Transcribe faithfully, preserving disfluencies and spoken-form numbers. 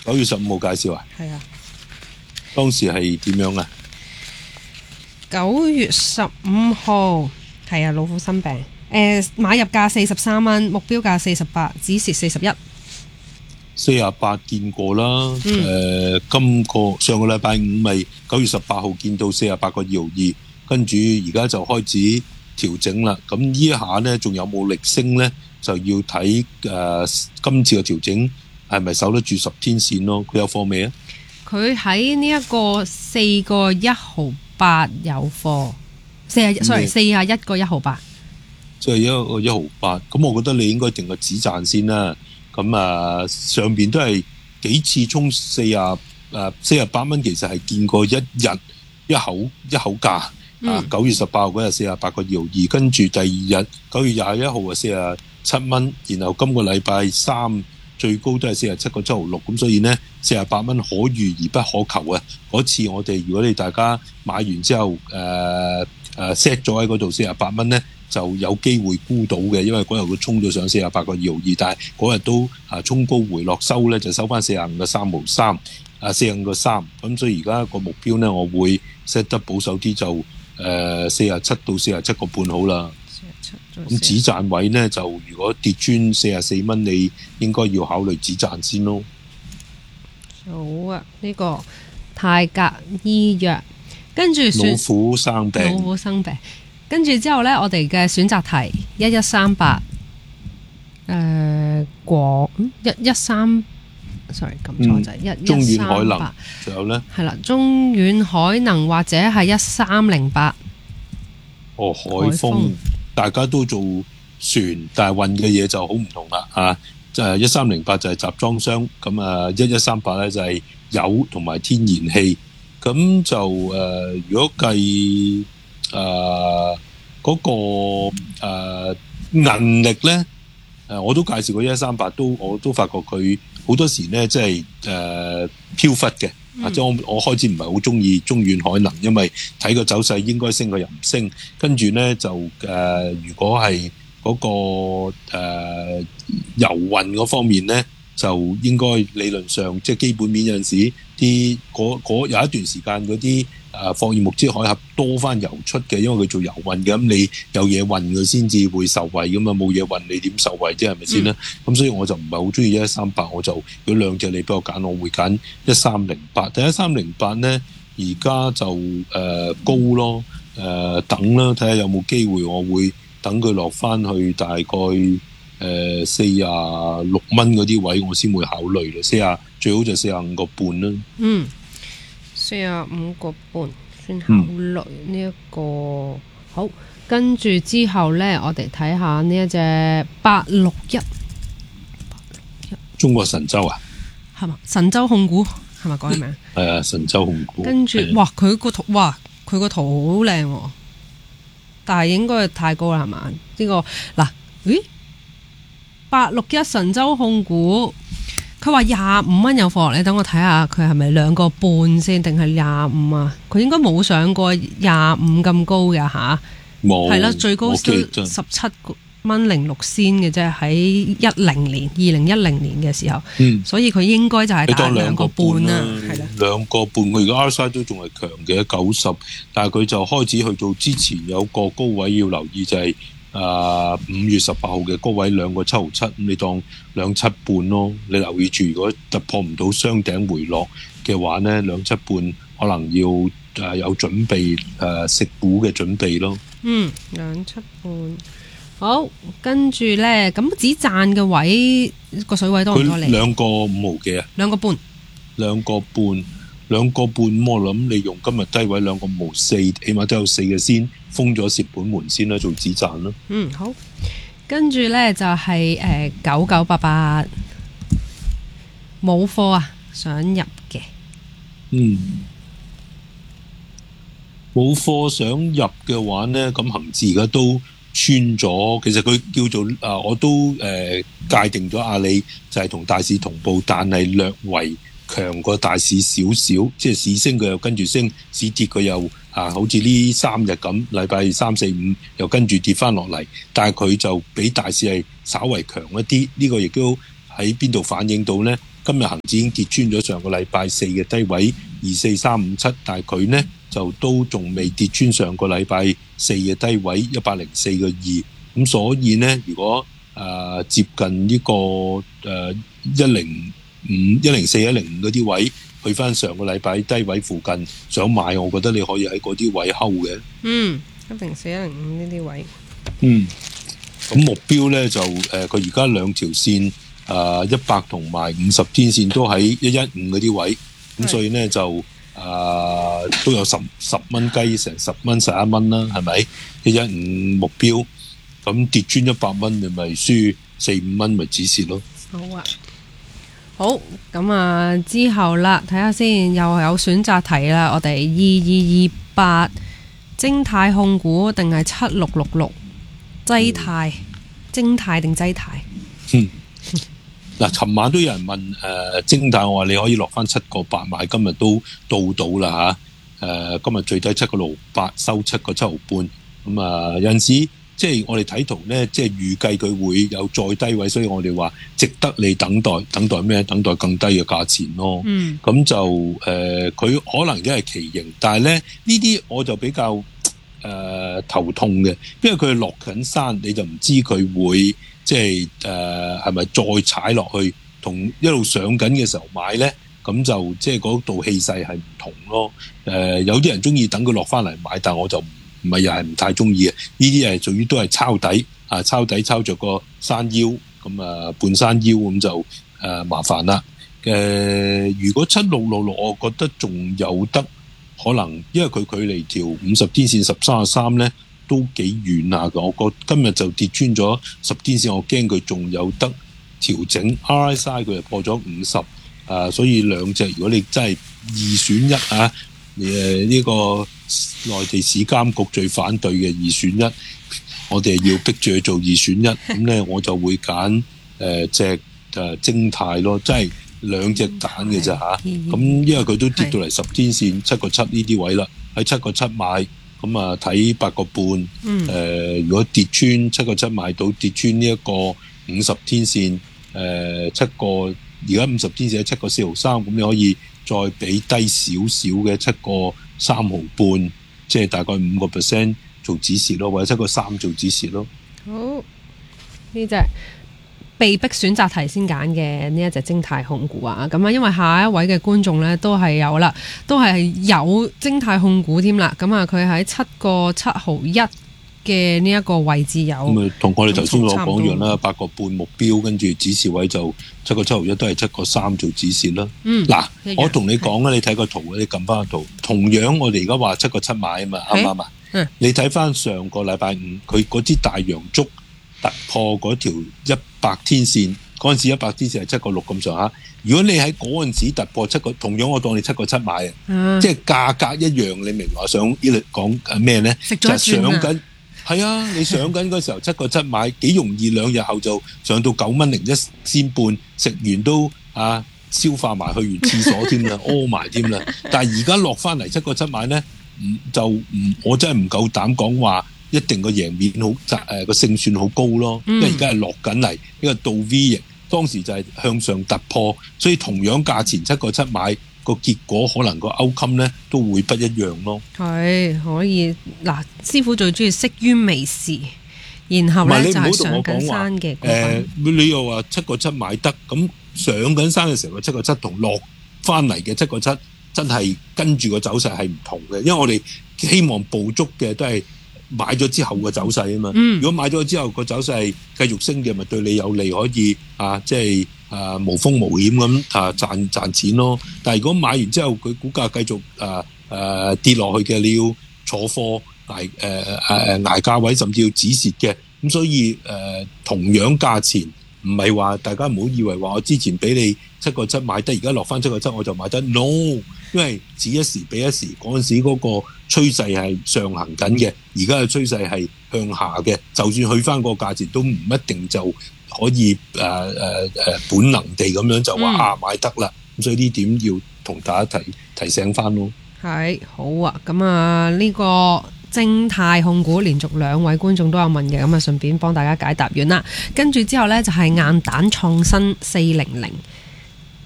九月十五號介紹啊？ 係啊， 當時係點樣啊？ 九月十五號係啊，老虎新病。誒、呃、買入價四十三蚊，目標價四十八，止蝕四十一。 四十八見過啦，誒、 嗯呃，今個上個禮拜五咪九月十八號見到四十八個二毫二，跟住而家就開始調整啦。咁呢一下呢，仲有冇力升呢？就要睇誒、呃、今次嘅調整係咪守得住十天線咯？佢有貨未啊？ 佢喺呢一個四個一毫八有貨，四啊，sorry，四啊一個一毫八， 即係一個一毫八。咁我覺得你應該定個止賺先啦。咁啊，上邊都係幾次衝四啊誒四十八蚊，其實係見過一日一口一口價。 嗯、 啊，九月十八號嗰日四十八個二毫二，跟住第二日九月廿一號啊四十七蚊，然後今個禮拜三最高都係四十七個七毫六，咁所以呢，四十八蚊可遇而不可求啊！嗰次我哋如果你大家買完之後誒誒 set 咗喺嗰度四十八蚊呢，就有機會沽到嘅，因為嗰日佢衝咗上四十八個二毫二，但係嗰日都啊衝高回落收呢，就收翻四十五個三毫三啊四十五個三，咁所以而家個目標呢，我會 set 得保守啲就。誒四十七到四十七個半好啦，咁止賺位呢，就如果跌穿四十四蚊，你應該要考慮止賺先咯。 好啊，呢、這個泰格醫藥，跟住老虎生病， 老虎生病，跟住之後呢，我哋嘅選擇題一一三八，誒廣一一三。sorry， 撳錯就係一中一遠海能， 三八， 仲有咧係啦，中遠海能或者係一三零八。 哦，海豐大家都做船，但係運嘅嘢就好唔同啦啊！就係一三零八就係集裝箱，咁啊一一三八咧就係油同埋天然氣，咁就誒、呃、如果計誒嗰、呃那個誒銀力咧，誒我都介紹過一一三八，都我都發覺佢。好多時咧，即係誒飄忽嘅，或者我我開始唔係好中意中遠海能，因為睇個走勢應該升佢又唔升，跟住咧就誒、呃，如果係嗰、那個誒、呃、油運嗰方面咧，就應該理論上即係基本面有陣時啲嗰嗰有一段時間嗰啲誒霍爾木茲海峽多翻油出嘅，因為佢做油運嘅，咁你有嘢運佢先至會受惠噶嘛，冇嘢運你點受惠啫？係咪先啦？咁、嗯、所以我就唔係好中意一三八，我就如果兩隻你俾我揀，我會揀一三零八。但一三零八咧，而家就誒、呃、高咯，誒、呃、等啦，睇下有冇機會，我會等佢落翻去大概誒四廿六蚊嗰啲位，我先會考慮啦。四廿最好就四廿五個半啦。嗯。 四十五個半先考慮呢一個、嗯、好，跟住之後呢，我哋睇下呢一隻八六一， 中國神州啊， 係嘛？神州控股係咪改名？ 係啊，神州控股。 跟住哇，佢個圖哇，佢個圖好靚喎，但係應該太高啦，係嘛？呢、這個嗱，咦，八六一神州控股。佢話廿五蚊有貨，你等我睇下佢係咪兩個半先，定係廿五啊？佢應該冇上過廿五咁高嘅吓，冇係啦，最高都十七蚊零六仙嘅啫，喺一零年、二零一零年嘅時候，嗯、所以佢應該就係打兩個半啦，係啦， 兩個半。佢而家 R S I 都仲係強嘅九十，但係佢就開始去到之前有個高位要留意就係、是。啊！五月十八號嘅高位兩個七毫七，咁你當兩七半咯。你留意住，如果突破唔到雙頂回落嘅話呢，兩七半可能要誒、呃、有準備誒、呃、食股嘅準備咯。 嗯，兩七半好，跟住呢，咁止賺嘅位個水位多唔多嚟？ 兩個五毫幾啊？ 兩個半，兩個半，兩個半。我諗你用今日低位兩個五毫四，起碼都有四嘅先。封咗蝕本門先啦，做止賺啦。 嗯，好。跟住呢就係誒九九八八冇貨啊，想入嘅。 嗯，冇貨想入嘅話呢，咁恒指而家都穿咗。其實佢叫做啊、呃，我都誒、呃、界定咗阿里就係同大市同步，但係略為強過大市少少。即係市升佢又跟住升，市跌佢又。啊，好似呢三日咁，禮拜三四五又跟住跌翻落嚟，但係佢就比大市係稍為強一啲。呢、這個亦都喺邊度反映到呢？ 今日恒指已經跌穿咗上個禮拜四嘅低位二四三五七，但係佢呢就都仲未跌穿上個禮拜四嘅低位一百零四個二，咁所以呢，如果誒、呃、接近呢、這個誒一零五一零四一零五嗰啲位，去翻上個禮拜低位附近想買，我覺得你可以喺嗰啲位睺嘅。 嗯，一零四一零五呢啲位。 嗯，咁目標呢，就誒，佢而家兩條線誒一百同埋五十天線都喺一一五嗰啲位，咁所以呢，就誒、呃、都有十十蚊雞，成十蚊十一蚊啦，係咪？一一五目標。咁跌穿一百蚊，你咪輸四五蚊，咪止蝕咯。 好啊，好咁啊，之後啦，睇下先，又有選擇題啦。我哋二二二八晶泰控股定係七六六六濟泰，晶泰定濟泰？ 嗯，嗱，尋晚都有人問誒晶泰，我話你可以落翻七個八買，今日都到到啦嚇。誒、呃，今日最低七個六八，收七個七毫半。咁啊，有陣時。即係我哋睇圖呢，即係預計佢會有再低位，所以我哋話值得你等待，等待咩？等待更低嘅價錢咯。嗯，咁就誒，佢、呃、可能已經係奇形，但係咧呢啲我就比較誒、呃、頭痛嘅，因為佢落緊山，你就唔知佢會即係誒係咪再踩落去，同一路上緊嘅時候買咧，咁就即係嗰度氣勢係唔同咯。誒、呃，有啲人中意等佢落翻嚟買，但我就唔係又係唔太中意嘅，呢啲係屬於都係抄底啊，抄底抄着個山腰，咁啊半山腰咁就誒、啊、麻煩啦。誒、呃，如果七六六六，我覺得仲有得可能，因為佢距離條五十天線十三十三咧都幾遠下嘅。我覺得今日就跌穿咗十天線，我驚佢仲有得調整。R S I 佢又破咗五十，啊，所以兩隻如果你真係二選一啊，誒呢個。內地市監局最反對嘅二選一，我哋要逼住去做二選一，咁咧我就會揀誒隻誒晶泰咯，即係兩隻揀嘅咋嚇。咁因為佢都跌到嚟十天線七個七呢啲位啦，喺七個七買，咁啊睇八個半。誒、呃，如果跌穿七個七買到，跌穿呢一個五十天線，誒七個而家五十天線喺七個四毫三，咁你可以再俾低少少嘅七個三毫半，即係大概五個 percent 做止蝕咯，或者七個三做止蝕咯。 好，呢隻被逼選擇題先揀嘅呢一隻晶泰控股啊，咁啊，因為下一位嘅觀眾呢都係有啦，都係有晶泰控股添啦，咁啊，佢喺七個七毫一嘅呢一個位置有。咁啊， 同我哋頭先所講一樣啦，八個半目標，跟住止蝕位就七個七毫一，都係七個三做止蝕啦。嗯，嗱，我同你講啦，你睇個圖，你撳翻個圖，同樣我哋而家話七個七買啊嘛，啱唔啱啊？嗯，你睇翻上個禮拜五，佢嗰支大陽燭突破嗰條一百天線，嗰陣時一百天線係七個六咁上下。如果你喺嗰陣時突破七個，同樣我當你七個七買啊，嗯、即係價格一樣，你明我想呢度講咩咧？ 食咗一轉啊！ 就係係啊，你上緊嗰時候七個七買，幾容易兩日後就上到九蚊零一仙半，食完都啊消化埋去完廁所添啦，屙埋添啦。但係而家落翻嚟七個七買咧，唔就唔我真係唔夠膽講話一定個贏面好誒個勝算好高咯，因為而家係落緊嚟呢個倒 V 型，當時就係向上突破，所以同樣價錢七個七買。個結果可能個 outcome 咧都會不一樣咯。係可以嗱，師傅最中意識於微時，然後咧就係上緊山嘅股份。 誒，你又話七個七買得，咁上緊山嘅時候嘅七個七同落翻嚟嘅七個七，真係跟住個走勢係唔同嘅。因為我哋希望捕捉嘅都係買咗之後嘅走勢啊嘛。嗯、如果買咗之後個走勢繼續升嘅，咪對你有利，可以啊，即係。啊，無風無險咁啊賺賺錢咯！但係如果買完之後佢股價繼續啊啊跌落去嘅，你要坐貨捱誒誒捱價位，甚至要止蝕嘅。咁所以誒、呃、同樣價錢，唔係話大家唔好以為話我之前俾你七個七買得，而家落翻七個七我就買得 no， 因為止一時比一時，嗰陣時嗰個趨勢係上行緊嘅，而家嘅趨勢係向下嘅。就算去翻個價錢，都唔一定就。可以誒誒誒本能地咁樣就話、嗯、啊買得啦，咁所以呢點要同大家提提醒翻咯。係好啊，咁啊呢個晶泰控股連續兩位觀眾都有問嘅，咁啊順便幫大家解答完啦。跟住之後呢，就係、是、硬蛋創新四零零。